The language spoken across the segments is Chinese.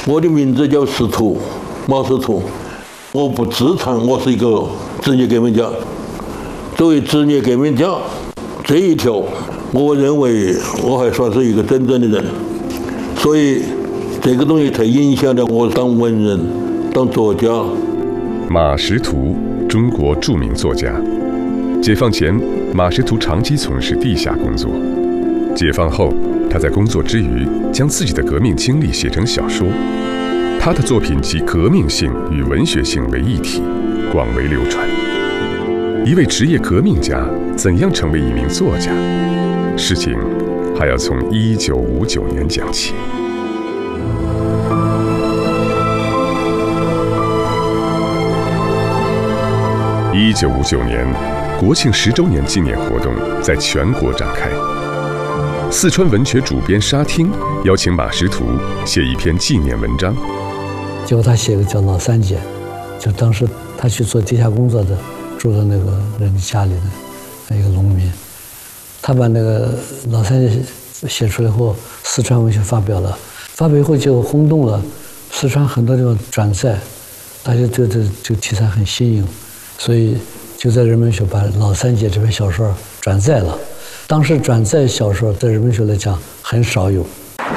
我的名字叫司徒，马司徒。我不自称我是一个职业革命家。作为职业革命家，这一条，我认为我还算是一个真正的人。所以，这个东西才影响了我当文人、当作家。 马识途，中国著名作家。解放前，马识途长期从事地下工作。解放后，他在工作之余，将自己的革命经历写成小说。他的作品集革命性与文学性为一体，广为流传。一位职业革命家怎样成为一名作家？事情还要从1959年讲起。1959年，国庆10周年纪念活动在全国展开。四川文学主编沙汀邀请马识途写一篇纪念文章。 结果他写个叫老三姐，就当时他去做地下工作的，住在那个人家里的一个农民。他把那个老三姐写出来后，四川文学发表了，发表以后就轰动了四川很多地方转载，大家对这个题材很新颖，所以就在人文学把老三姐这篇小说转载了。当时转载小说在人文学来讲很少有。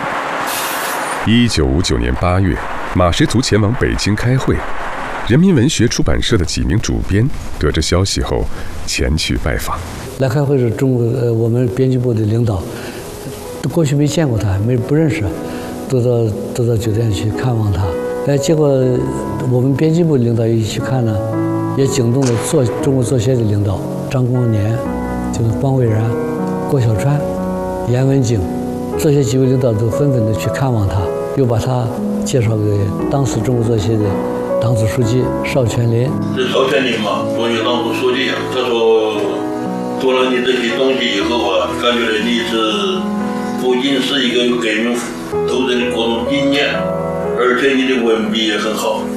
1959年8月，马识途前往北京开会，人民文学出版社的几名主编得知消息后前去拜访。 来开会是我们编辑部的领导，过去没见过他，不认识，都到酒店去看望他。结果我们编辑部领导一起看呢，也惊动了中国作协的领导张光年，就是方伟然、郭小川、严文景，这些几位领导都纷纷的去看望他，又把他介绍给当时中国作协的党组书记邵全林。 这邵全林嘛，作为党组书记啊，他说读了你这些东西以后啊，感觉你是不仅是一个有革命斗争的各种经验，而且你的文笔也很好。